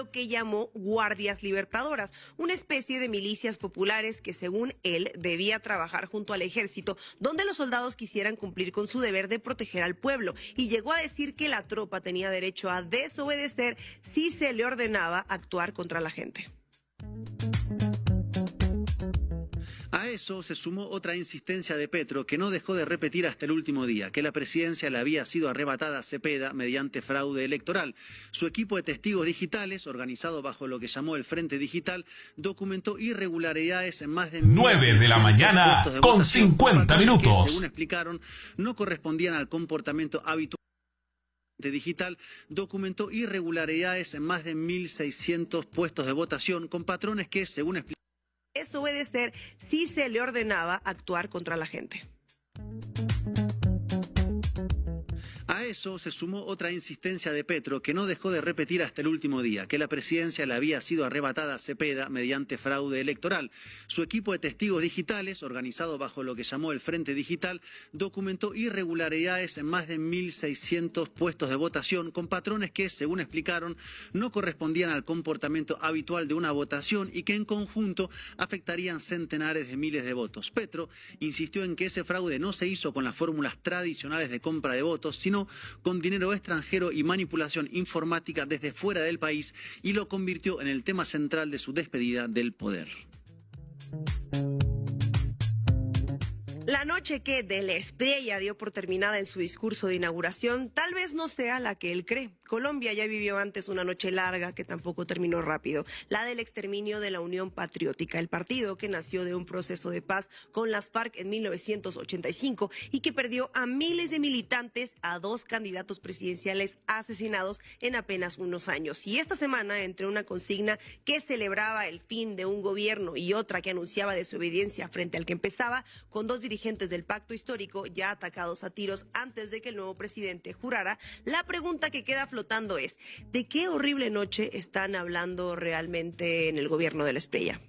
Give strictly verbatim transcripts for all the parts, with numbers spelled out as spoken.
lo que llamó guardias libertadoras, una especie de milicias populares que según él debía trabajar junto al ejército, donde los soldados quisieran cumplir con su deber de proteger al pueblo, y llegó a decir que la tropa tenía derecho a desobedecer si se le ordenaba actuar contra la gente. A eso se sumó otra insistencia de Petro, que no dejó de repetir hasta el último día, que la presidencia le había sido arrebatada a Cepeda mediante fraude electoral. Su equipo de testigos digitales, organizado bajo lo que llamó el Frente Digital, documentó irregularidades en más de nueve de la mañana con cincuenta minutos. Que, según explicaron, no correspondían al comportamiento habitual. Digital documentó irregularidades en más de mil seiscientos puestos de votación con patrones que, según explicó, desobedecer si se le ordenaba actuar contra la gente. A eso se sumó otra insistencia de Petro, que no dejó de repetir hasta el último día, que la presidencia le había sido arrebatada a Cepeda mediante fraude electoral. Su equipo de testigos digitales, organizado bajo lo que llamó el Frente Digital, documentó irregularidades en más de mil seiscientos puestos de votación con patrones que, según explicaron, no correspondían al comportamiento habitual de una votación y que en conjunto afectarían centenares de miles de votos. Petro insistió en que ese fraude no se hizo con las fórmulas tradicionales de compra de votos, sino con dinero extranjero y manipulación informática desde fuera del país, y lo convirtió en el tema central de su despedida del poder. La noche que de la Espriella dio por terminada en su discurso de inauguración tal vez no sea la que él cree. Colombia ya vivió antes una noche larga que tampoco terminó rápido, la del exterminio de la Unión Patriótica, el partido que nació de un proceso de paz con las FARC en mil novecientos ochenta y cinco y que perdió a miles de militantes, a dos candidatos presidenciales asesinados en apenas unos años. Y esta semana, entre una consigna que celebraba el fin de un gobierno y otra que anunciaba desobediencia frente al que empezaba, con dos dirigentes del pacto histórico ya atacados a tiros antes de que el nuevo presidente jurara, la pregunta que queda flotando es: ¿de qué horrible noche están hablando realmente en el gobierno de la Espriella?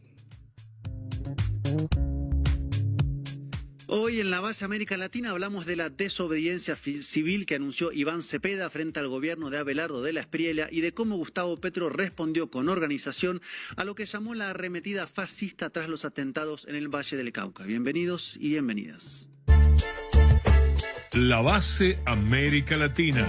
Hoy en la base América Latina hablamos de la desobediencia civil que anunció Iván Cepeda frente al gobierno de Abelardo de la Espriella y de cómo Gustavo Petro respondió con organización a lo que llamó la arremetida fascista tras los atentados en el Valle del Cauca. Bienvenidos y bienvenidas. La base América Latina.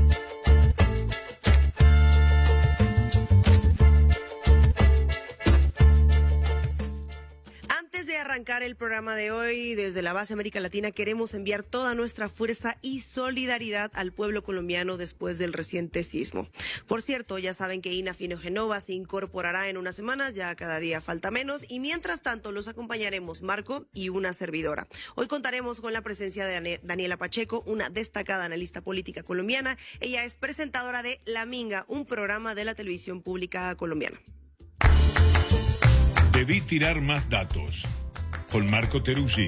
Arrancar el programa de hoy desde la base América Latina, queremos enviar toda nuestra fuerza y solidaridad al pueblo colombiano después del reciente sismo. Por cierto, ya saben que Ina Fino Genova se incorporará en unas semanas, ya cada día falta menos, y mientras tanto los acompañaremos Marco y una servidora. Hoy contaremos con la presencia de Daniela Pacheco, una destacada analista política colombiana. Ella es presentadora de La Minga, un programa de la televisión pública colombiana. Debí tirar más datos. Con Marco Teruggi.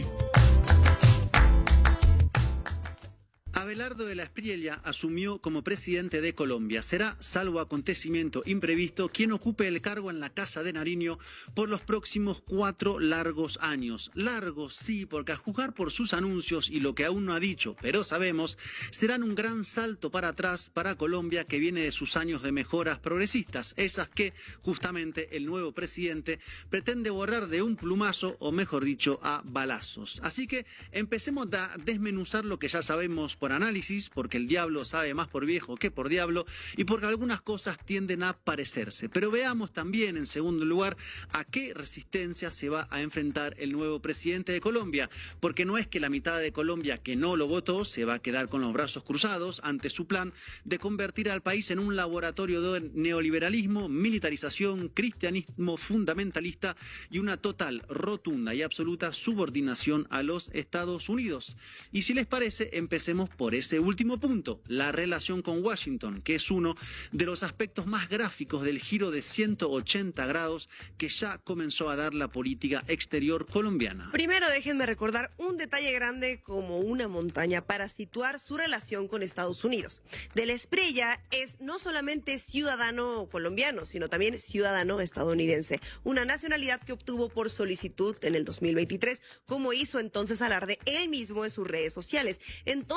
Abelardo de la Espriella asumió como presidente de Colombia. Será, salvo acontecimiento imprevisto, quien ocupe el cargo en la Casa de Nariño por los próximos cuatro largos años. Largos, sí, porque a juzgar por sus anuncios y lo que aún no ha dicho, pero sabemos, serán un gran salto para atrás para Colombia, que viene de sus años de mejoras progresistas, esas que justamente el nuevo presidente pretende borrar de un plumazo, o mejor dicho, a balazos. Así que empecemos a desmenuzar lo que ya sabemos por análisis, porque el diablo sabe más por viejo que por diablo y porque algunas cosas tienden a parecerse. Pero veamos también, en segundo lugar, a qué resistencia se va a enfrentar el nuevo presidente de Colombia, porque no es que la mitad de Colombia que no lo votó se va a quedar con los brazos cruzados ante su plan de convertir al país en un laboratorio de neoliberalismo, militarización, cristianismo fundamentalista y una total, rotunda y absoluta subordinación a los Estados Unidos. Y si les parece, empecemos por por ese último punto, la relación con Washington, que es uno de los aspectos más gráficos del giro de ciento ochenta grados que ya comenzó a dar la política exterior colombiana. Primero, déjenme recordar un detalle grande como una montaña para situar su relación con Estados Unidos. De la Espriella es no solamente ciudadano colombiano, sino también ciudadano estadounidense, una nacionalidad que obtuvo por solicitud en el dos mil veintitrés, como hizo entonces alarde él mismo en sus redes sociales. Entonces, cuando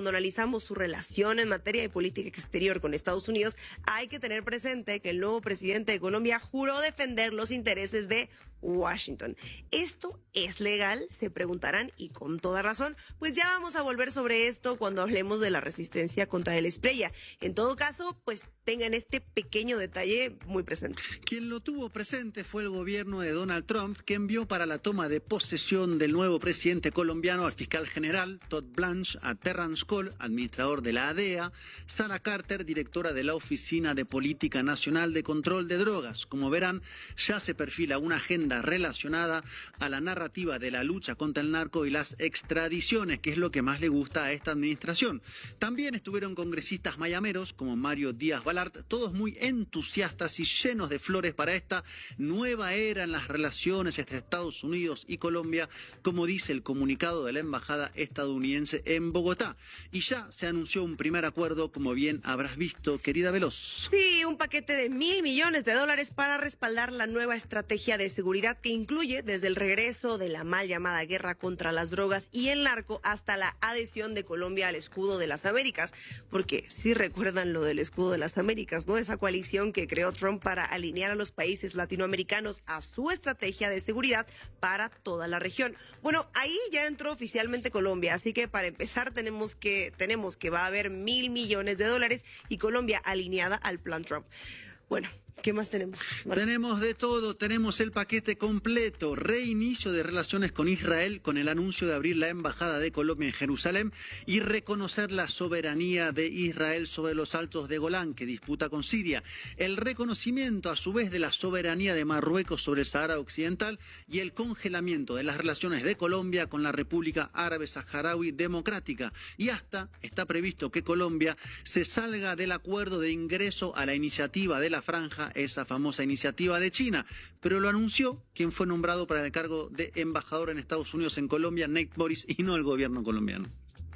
cuando analizamos su relación en materia de política exterior con Estados Unidos, hay que tener presente que el nuevo presidente de Colombia juró defender los intereses de Washington. ¿Esto es legal? Se preguntarán, y con toda razón. Pues ya vamos a volver sobre esto cuando hablemos de la resistencia contra el Espriella. En todo caso, pues tengan este pequeño detalle muy presente. Quien lo tuvo presente fue el gobierno de Donald Trump, que envió para la toma de posesión del nuevo presidente colombiano al fiscal general Todd Blanche, a Terrence Cole, administrador de la A D E A, Sarah Carter, directora de la Oficina de Política Nacional de Control de Drogas. Como verán, ya se perfila una agenda relacionada a la narrativa de la lucha contra el narco y las extradiciones, que es lo que más le gusta a esta administración. También estuvieron congresistas mayameros como Mario Díaz Balart, todos muy entusiastas y llenos de flores para esta nueva era en las relaciones entre Estados Unidos y Colombia, como dice el comunicado de la embajada estadounidense en Bogotá. Y ya se anunció un primer acuerdo, como bien habrás visto, querida Veloz. Sí, un paquete de mil millones de dólares para respaldar la nueva estrategia de seguridad que incluye desde el regreso de la mal llamada guerra contra las drogas y el narco hasta la adhesión de Colombia al escudo de las Américas. Porque sí recuerdan lo del escudo de las Américas, ¿no? Esa coalición que creó Trump para alinear a los países latinoamericanos a su estrategia de seguridad para toda la región. Bueno, ahí ya entró oficialmente Colombia, así que para empezar tenemos que, tenemos que va a haber mil millones de dólares y Colombia alineada al plan Trump. Bueno, ¿qué más tenemos? Vale. Tenemos de todo, tenemos el paquete completo, reinicio de relaciones con Israel con el anuncio de abrir la embajada de Colombia en Jerusalén y reconocer la soberanía de Israel sobre los altos de Golán que disputa con Siria, el reconocimiento a su vez de la soberanía de Marruecos sobre el Sahara Occidental y el congelamiento de las relaciones de Colombia con la República Árabe Saharaui Democrática. Y hasta está previsto que Colombia se salga del acuerdo de ingreso a la iniciativa de la Franja, esa famosa iniciativa de China, pero lo anunció quien fue nombrado para el cargo de embajador en Estados Unidos en Colombia, Nate Morris, y no el gobierno colombiano.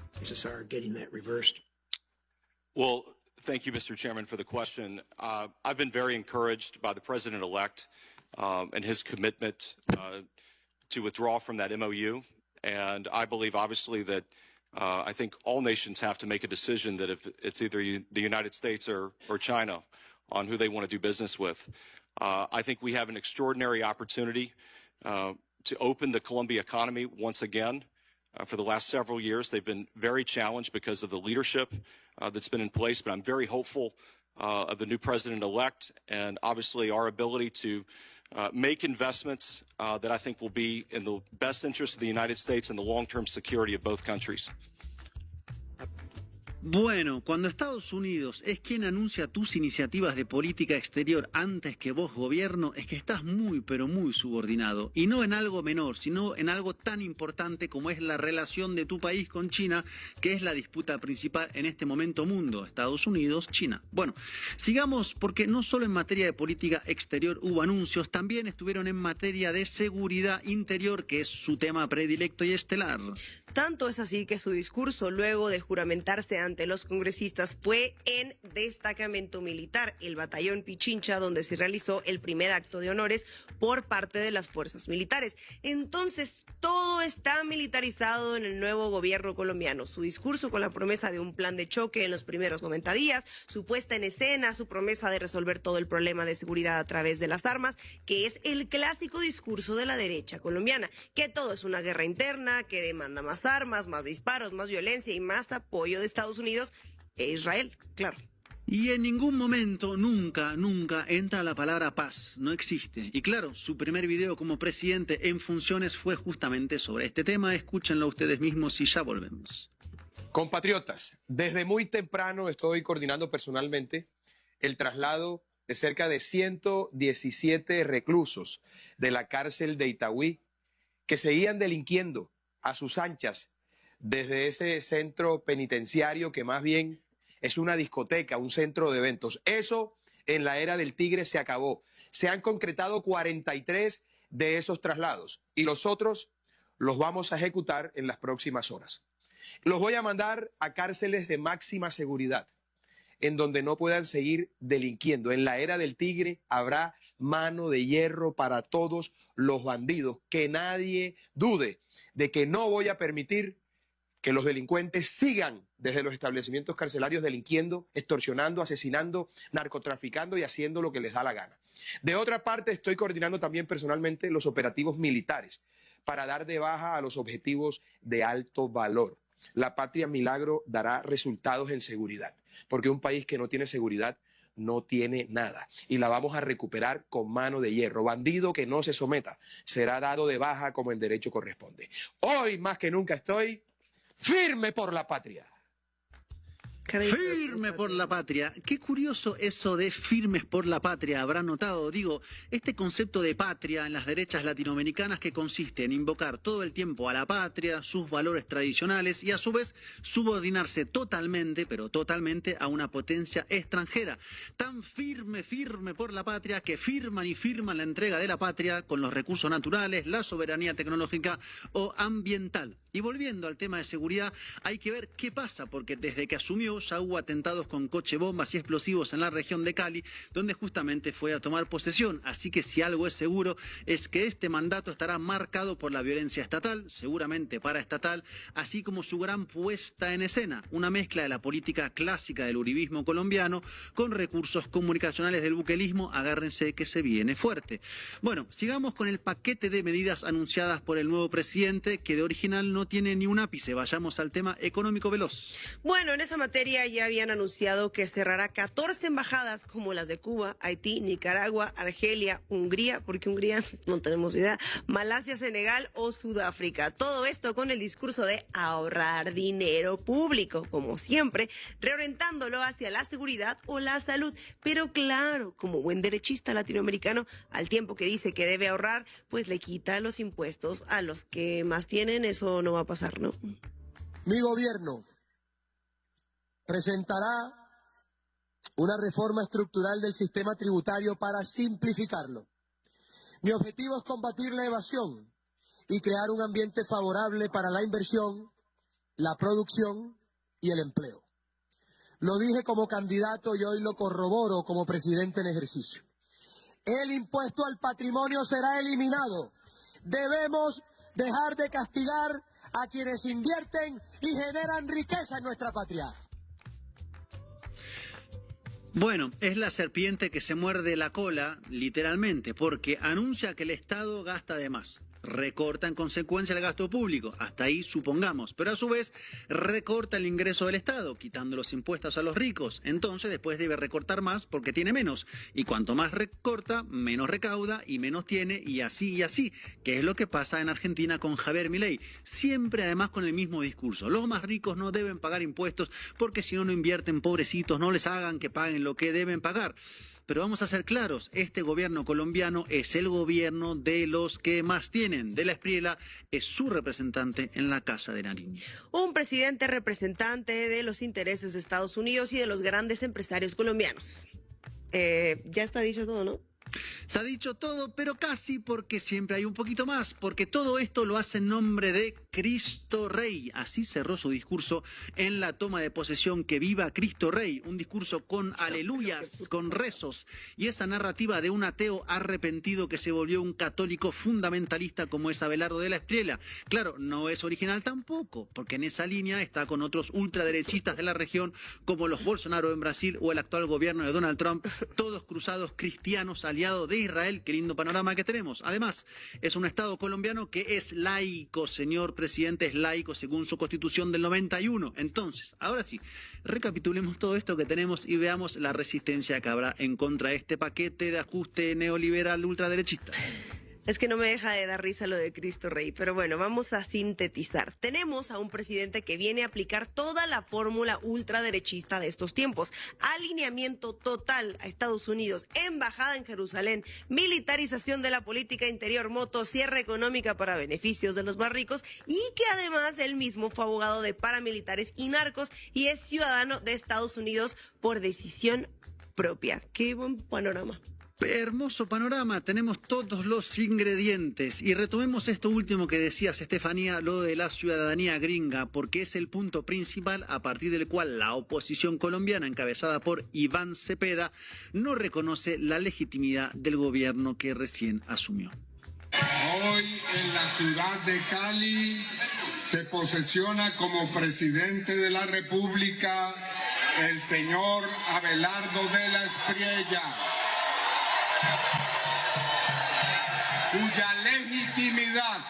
Well, thank you, Mister Chairman, for the question. Uh, I've been very encouraged by the president-elect um, and his commitment uh, to withdraw from that M O U, and I believe, obviously, that uh, I think all nations have to make a decision that if it's either the United States or, or China on who they want to do business with. Uh, I think we have an extraordinary opportunity uh, to open the Colombia economy once again. Uh, for the last several years, they've been very challenged because of the leadership uh, that's been in place, but I'm very hopeful uh, of the new president-elect and obviously our ability to uh, make investments uh, that I think will be in the best interest of the United States and the long-term security of both countries. Bueno, cuando Estados Unidos es quien anuncia tus iniciativas de política exterior antes que vos, gobierno, es que estás muy, pero muy subordinado. Y no en algo menor, sino en algo tan importante como es la relación de tu país con China, que es la disputa principal en este momento mundo, Estados Unidos, China. Bueno, sigamos porque no solo en materia de política exterior hubo anuncios, también estuvieron en materia de seguridad interior, que es su tema predilecto y estelar. Tanto es así que su discurso, luego de juramentarse ante los congresistas, fue en destacamento militar, el batallón Pichincha, donde se realizó el primer acto de honores por parte de las fuerzas militares. Entonces, todo está militarizado en el nuevo gobierno colombiano. Su discurso con la promesa de un plan de choque en los primeros noventa días, su puesta en escena, su promesa de resolver todo el problema de seguridad a través de las armas, que es el clásico discurso de la derecha colombiana, que todo es una guerra interna, que demanda más armas, más disparos, más violencia y más apoyo de Estados Unidos e Israel, claro. Y en ningún momento, nunca, nunca entra la palabra paz, no existe. Y claro, su primer video como presidente en funciones fue justamente sobre este tema. Escúchenlo ustedes mismos y ya volvemos. Compatriotas, desde muy temprano estoy coordinando personalmente el traslado de cerca de ciento diecisiete reclusos de la cárcel de Itagüí que seguían delinquiendo a sus anchas desde ese centro penitenciario que más bien es una discoteca, un centro de eventos. Eso en la era del Tigre se acabó. Se han concretado cuarenta y tres de esos traslados y los otros los vamos a ejecutar en las próximas horas. Los voy a mandar a cárceles de máxima seguridad, en donde no puedan seguir delinquiendo. En la era del Tigre habrá mano de hierro para todos los bandidos. Que nadie dude de que no voy a permitir que que los delincuentes sigan desde los establecimientos carcelarios delinquiendo, extorsionando, asesinando, narcotraficando y haciendo lo que les da la gana. De otra parte, estoy coordinando también personalmente los operativos militares para dar de baja a los objetivos de alto valor. La Patria Milagro dará resultados en seguridad, porque un país que no tiene seguridad no tiene nada. Y la vamos a recuperar con mano de hierro. Bandido que no se someta será dado de baja como en derecho corresponde. Hoy más que nunca estoy firme por la patria. Firme por la patria. Qué curioso eso de firmes por la patria. Habrán notado, digo, este concepto de patria en las derechas latinoamericanas que consiste en invocar todo el tiempo a la patria, sus valores tradicionales y a su vez subordinarse totalmente, pero totalmente a una potencia extranjera. Tan firme, firme por la patria que firman y firman la entrega de la patria con los recursos naturales, la soberanía tecnológica o ambiental. Y volviendo al tema de seguridad, hay que ver qué pasa, porque desde que asumió ya hubo atentados con coche bombas y explosivos en la región de Cali, donde justamente fue a tomar posesión. Así que si algo es seguro es que este mandato estará marcado por la violencia estatal, seguramente paraestatal, así como su gran puesta en escena, una mezcla de la política clásica del uribismo colombiano con recursos comunicacionales del buquelismo. Agárrense que se viene fuerte. Bueno, sigamos con el paquete de medidas anunciadas por el nuevo presidente, que de original no tiene ni un ápice. Vayamos al tema económico veloz. Bueno, en esa materia ya habían anunciado que cerrará catorce embajadas como las de Cuba, Haití, Nicaragua, Argelia, Hungría, porque Hungría no tenemos idea, Malasia, Senegal o Sudáfrica. Todo esto con el discurso de ahorrar dinero público, como siempre, reorientándolo hacia la seguridad o la salud. Pero claro, como buen derechista latinoamericano, al tiempo que dice que debe ahorrar, pues le quita los impuestos a los que más tienen. Eso no va a pasar, ¿no? Mi gobierno presentará una reforma estructural del sistema tributario para simplificarlo. Mi objetivo es combatir la evasión y crear un ambiente favorable para la inversión, la producción y el empleo. Lo dije como candidato y hoy lo corroboro como presidente en ejercicio. El impuesto al patrimonio será eliminado. Debemos dejar de castigar a quienes invierten y generan riqueza en nuestra patria. Bueno, es la serpiente que se muerde la cola, literalmente, porque anuncia que el Estado gasta de más. Recorta en consecuencia el gasto público, hasta ahí supongamos, pero a su vez recorta el ingreso del Estado, quitando los impuestos a los ricos. Entonces después debe recortar más porque tiene menos, y cuanto más recorta, menos recauda y menos tiene, y así y así, que es lo que pasa en Argentina con Javier Milei, siempre además con el mismo discurso: los más ricos no deben pagar impuestos porque si no, no invierten, pobrecitos, no les hagan que paguen lo que deben pagar. Pero vamos a ser claros, este gobierno colombiano es el gobierno de los que más tienen. De la Espriella es su representante en la Casa de Nariño. Un presidente representante de los intereses de Estados Unidos y de los grandes empresarios colombianos. Eh, ya está dicho todo, ¿no? Está dicho todo, pero casi, porque siempre hay un poquito más, porque todo esto lo hace en nombre de Cristo Rey. Así cerró su discurso en la toma de posesión: que viva Cristo Rey, un discurso con aleluyas, con rezos, y esa narrativa de un ateo arrepentido que se volvió un católico fundamentalista como es Abelardo de la Espriella. Claro, no es original tampoco, porque en esa línea está con otros ultraderechistas de la región como los Bolsonaro en Brasil o el actual gobierno de Donald Trump, todos cruzados cristianos aliados de Israel. Qué lindo panorama que tenemos. Además, es un Estado colombiano que es laico, señor presidente, es laico según su constitución del noventa y uno. Entonces, ahora sí, recapitulemos todo esto que tenemos y veamos la resistencia que habrá en contra de este paquete de ajuste neoliberal ultraderechista. Es que no me deja de dar risa lo de Cristo Rey, pero bueno, vamos a sintetizar. Tenemos a un presidente que viene a aplicar toda la fórmula ultraderechista de estos tiempos: alineamiento total a Estados Unidos, embajada en Jerusalén, militarización de la política interior, motosierra económica para beneficios de los más ricos, y que además él mismo fue abogado de paramilitares y narcos y es ciudadano de Estados Unidos por decisión propia. Qué buen panorama. Hermoso panorama, tenemos todos los ingredientes. Y retomemos esto último que decías, Estefanía, lo de la ciudadanía gringa, porque es el punto principal a partir del cual la oposición colombiana, encabezada por Iván Cepeda, no reconoce la legitimidad del gobierno que recién asumió. Hoy en la ciudad de Cali se posesiona como presidente de la República el señor Abelardo de la Espriella, cuya legitimidad,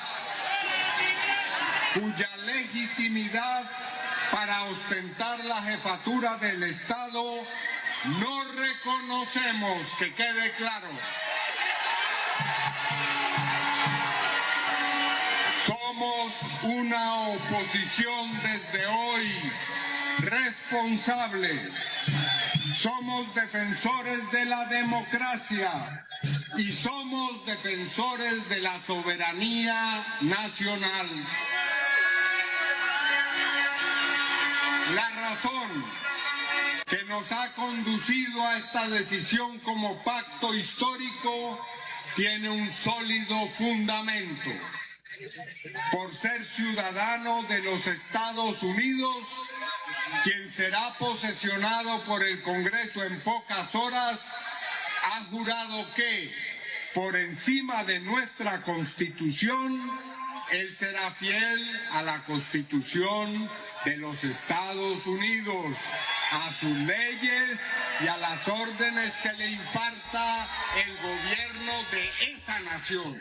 cuya legitimidad para ostentar la jefatura del Estado no reconocemos, que quede claro. Somos una oposición desde hoy responsable. Somos defensores de la democracia y somos defensores de la soberanía nacional. La razón que nos ha conducido a esta decisión como pacto histórico tiene un sólido fundamento. Por ser ciudadano de los Estados Unidos, quien será posesionado por el Congreso en pocas horas, ha jurado que, por encima de nuestra Constitución, él será fiel a la Constitución de los Estados Unidos, a sus leyes y a las órdenes que le imparta el gobierno de esa nación.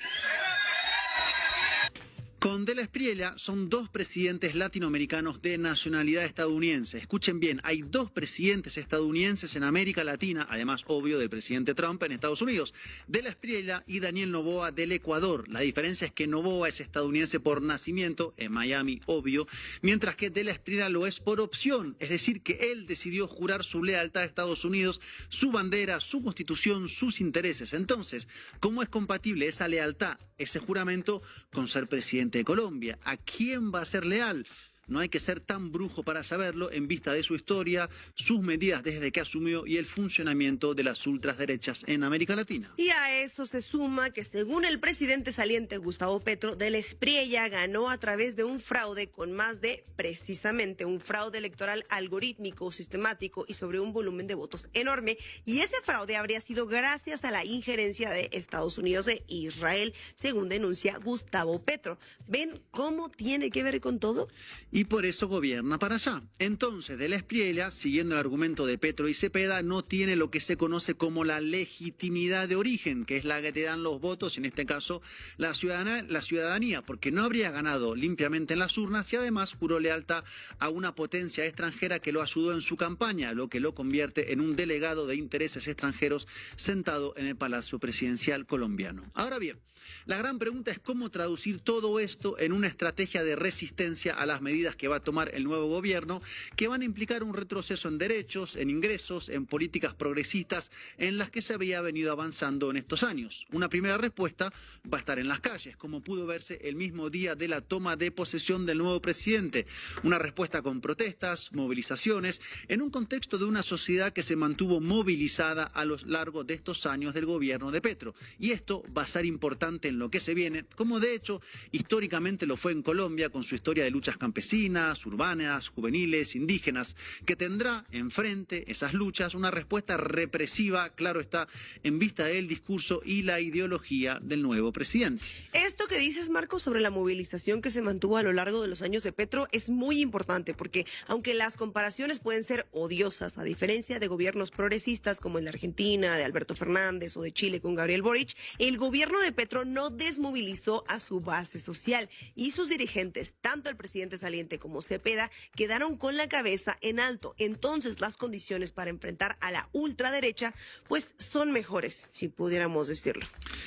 Con De la Espriella son dos presidentes latinoamericanos de nacionalidad estadounidense. Escuchen bien, hay dos presidentes estadounidenses en América Latina, además, obvio, del presidente Trump en Estados Unidos. De la Espriella y Daniel Noboa del Ecuador. La diferencia es que Noboa es estadounidense por nacimiento, en Miami, obvio, mientras que De la Espriella lo es por opción, es decir, que él decidió jurar su lealtad a Estados Unidos, su bandera, su constitución, sus intereses. Entonces, ¿cómo es compatible esa lealtad, ese juramento, con ser presidente de Colombia? ¿A quién va a ser leal? No hay que ser tan brujo para saberlo en vista de su historia, sus medidas desde que asumió y el funcionamiento de las ultraderechas en América Latina. Y a eso se suma que, según el presidente saliente Gustavo Petro, De la Espriella ganó a través de un fraude con más de, precisamente, un fraude electoral algorítmico, sistemático y sobre un volumen de votos enorme. Y ese fraude habría sido gracias a la injerencia de Estados Unidos e Israel, según denuncia Gustavo Petro. ¿Ven cómo tiene que ver con todo? Y por eso gobierna para allá. Entonces, De la Espriella, siguiendo el argumento de Petro y Cepeda, no tiene lo que se conoce como la legitimidad de origen, que es la que te dan los votos, en este caso la ciudadanía, la ciudadanía, porque no habría ganado limpiamente en las urnas y además juró lealtad a una potencia extranjera que lo ayudó en su campaña, lo que lo convierte en un delegado de intereses extranjeros sentado en el Palacio Presidencial colombiano. Ahora bien, la gran pregunta es cómo traducir todo esto en una estrategia de resistencia a las medidas que va a tomar el nuevo gobierno, que van a implicar un retroceso en derechos, en ingresos, en políticas progresistas en las que se había venido avanzando en estos años. Una primera respuesta va a estar en las calles, como pudo verse el mismo día de la toma de posesión del nuevo presidente. Una respuesta con protestas, movilizaciones, en un contexto de una sociedad que se mantuvo movilizada a lo largo de estos años del gobierno de Petro. Y esto va a ser importante en lo que se viene, como de hecho históricamente lo fue en Colombia con su historia de luchas campesinas, urbanas, juveniles, indígenas, que tendrá enfrente esas luchas una respuesta represiva, claro está, en vista del discurso y la ideología del nuevo presidente. Esto que dices, Marco, sobre la movilización que se mantuvo a lo largo de los años de Petro es muy importante porque, aunque las comparaciones pueden ser odiosas, a diferencia de gobiernos progresistas como el de Argentina, de Alberto Fernández o de Chile con Gabriel Boric, el gobierno de Petro no desmovilizó a su base social y sus dirigentes, tanto el presidente saliente como Cepeda, quedaron con la cabeza en alto. Entonces, las condiciones para enfrentar a la ultraderecha pues son mejores, si pudiéramos decirlo.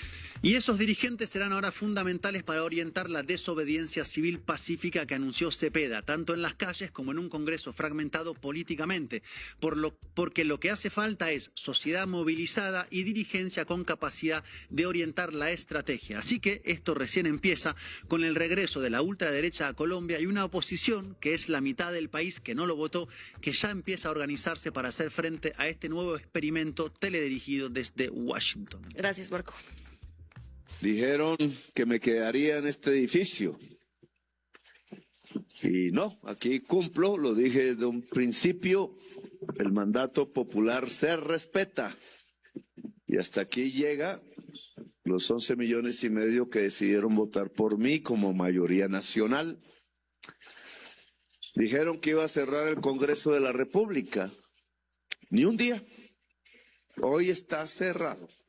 Y esos dirigentes serán ahora fundamentales para orientar la desobediencia civil pacífica que anunció Cepeda, tanto en las calles como en un Congreso fragmentado políticamente, por lo, porque lo que hace falta es sociedad movilizada y dirigencia con capacidad de orientar la estrategia. Así que esto recién empieza con el regreso de la ultraderecha a Colombia y una oposición, que es la mitad del país que no lo votó, que ya empieza a organizarse para hacer frente a este nuevo experimento teledirigido desde Washington. Gracias, Marco. Dijeron que me quedaría en este edificio. Y no, aquí cumplo, lo dije desde un principio, el mandato popular se respeta. Y hasta aquí llega los once millones y medio que decidieron votar por mí como mayoría nacional. Dijeron que iba a cerrar el Congreso de la República. Ni un día. Hoy está cerrado.